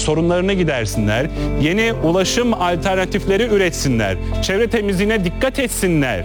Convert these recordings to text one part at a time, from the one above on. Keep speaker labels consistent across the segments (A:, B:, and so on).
A: sorunlarını gidersinler, yeni ulaşım alternatifleri üretsinler, çevre temizliğine dikkat etsinler,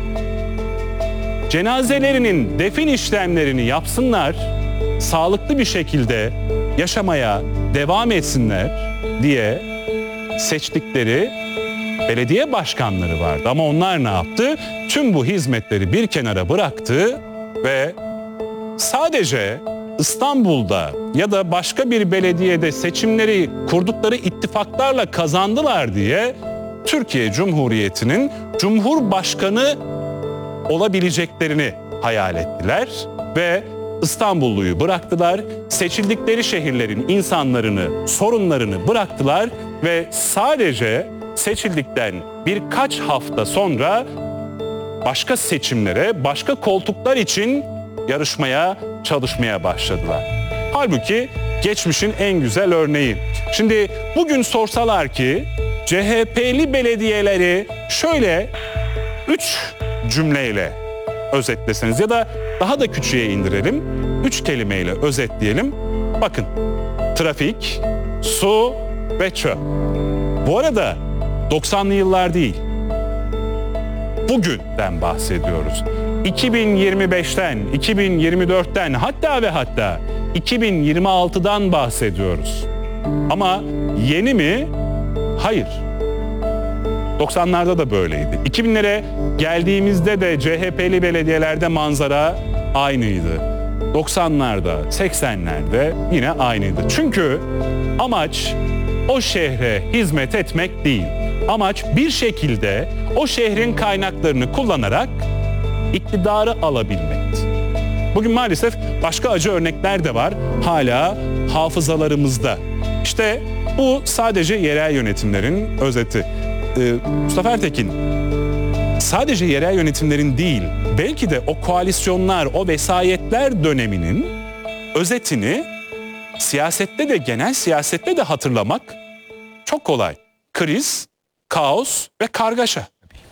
A: cenazelerinin defin işlemlerini yapsınlar, sağlıklı bir şekilde yaşamaya devam etsinler diye seçtikleri belediye başkanları vardı. Ama onlar ne yaptı? Tüm bu hizmetleri bir kenara bıraktı ve sadece İstanbul'da ya da başka bir belediyede seçimleri kurdukları ittifaklarla kazandılar diye Türkiye Cumhuriyeti'nin Cumhurbaşkanı olabileceklerini hayal ettiler ve İstanbulluyu bıraktılar. Seçildikleri şehirlerin insanlarını, sorunlarını bıraktılar ve sadece seçildikten birkaç hafta sonra başka seçimlere, başka koltuklar için yarışmaya, çalışmaya başladılar. Halbuki geçmişin en güzel örneği. Şimdi bugün sorsalar ki CHP'li belediyeleri şöyle 3 cümleyle özetleseniz ya da daha da küçüğe indirelim, 3 kelimeyle özetleyelim. Bakın, trafik, su ve çöp. Bu arada 90'lı yıllar değil, bugünden bahsediyoruz. 2025'ten, 2024'ten hatta ve hatta 2026'dan bahsediyoruz. Ama yeni mi? Hayır. 90'larda da böyleydi. 2000'lere geldiğimizde de CHP'li belediyelerde manzara aynıydı. 90'larda, 80'lerde yine aynıydı. Çünkü amaç o şehre hizmet etmek değil. Amaç bir şekilde o şehrin kaynaklarını kullanarak iktidarı alabilmekti. Bugün maalesef başka acı örnekler de var hala hafızalarımızda. İşte bu sadece yerel yönetimlerin özeti. Mustafa Ertekin, sadece yerel yönetimlerin değil, belki de o koalisyonlar, o vesayetler döneminin özetini siyasette de, genel siyasette de hatırlamak çok kolay. Kriz, kaos ve kargaşa.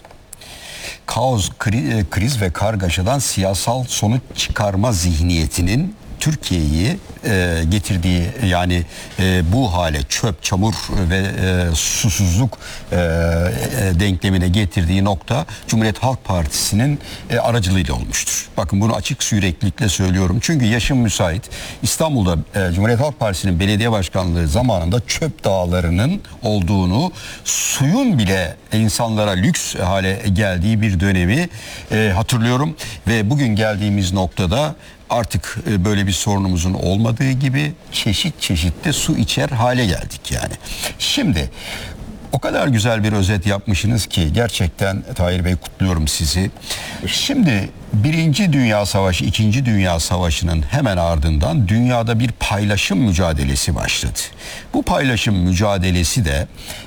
B: Kaos, kriz ve kargaşadan siyasal sonuç çıkarma zihniyetinin Türkiye'yi getirdiği, yani bu hale çöp, çamur ve susuzluk denklemine getirdiği nokta Cumhuriyet Halk Partisi'nin aracılığıyla olmuştur. Bakın, bunu açık yüreklilikle söylüyorum. Çünkü yaşım müsait. İstanbul'da Cumhuriyet Halk Partisi'nin belediye başkanlığı zamanında çöp dağlarının olduğunu, suyun bile insanlara lüks hale geldiği bir dönemi hatırlıyorum. Ve bugün geldiğimiz noktada artık böyle bir sorunumuzun olmadığı gibi çeşit çeşit de su içer hale geldik yani. Şimdi o kadar güzel bir özet yapmışsınız ki gerçekten Tahir Bey, kutluyorum sizi. Şimdi Birinci Dünya Savaşı, İkinci Dünya Savaşı'nın hemen ardından dünyada bir paylaşım mücadelesi başladı. Bu paylaşım mücadelesi de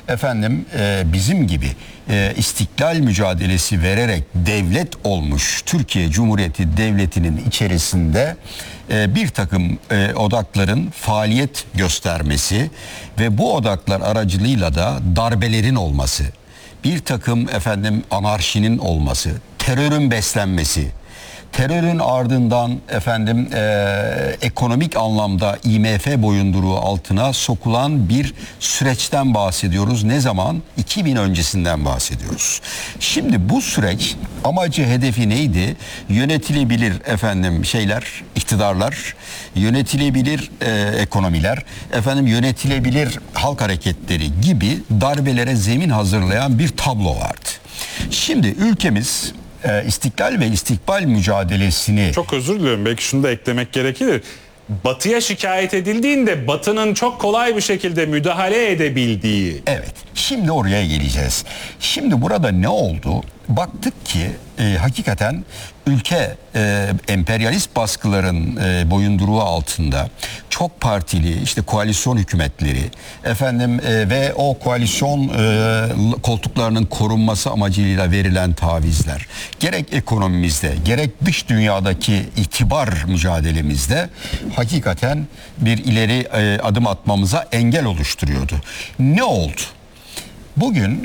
B: bizim gibi istiklal mücadelesi vererek devlet olmuş Türkiye Cumhuriyeti Devleti'nin içerisinde bir takım odakların faaliyet göstermesi ve bu odaklar aracılığıyla da darbelerin olması, bir takım anarşinin olması, terörün beslenmesi, terörün ardından ekonomik anlamda IMF boyunduruğu altına sokulan bir süreçten bahsediyoruz. Ne zaman? 2000 öncesinden bahsediyoruz. Şimdi bu süreç amacı, hedefi neydi? Yönetilebilir iktidarlar, yönetilebilir ekonomiler, yönetilebilir halk hareketleri gibi darbelere zemin hazırlayan bir tablo vardı. Şimdi ülkemiz İstiklal ve istikbal mücadelesini...
A: Çok özür diliyorum, belki şunu da eklemek gerekir. Batı'ya şikayet edildiğinde Batı'nın çok kolay bir şekilde müdahale edebildiği...
B: Evet, şimdi oraya geleceğiz. Şimdi burada ne oldu? Baktık ki hakikaten ülke emperyalist baskıların boyunduruğu altında çok partili koalisyon hükümetleri ve o koalisyon koltuklarının korunması amacıyla verilen tavizler, gerek ekonomimizde gerek dış dünyadaki itibar mücadelemizde hakikaten bir ileri adım atmamıza engel oluşturuyordu. Ne oldu? Bugün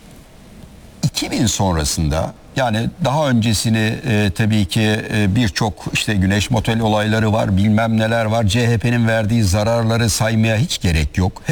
B: 2000 sonrasında, yani daha öncesini tabii ki birçok Güneş Motel olayları var, bilmem neler var. CHP'nin verdiği zararları saymaya hiç gerek yok.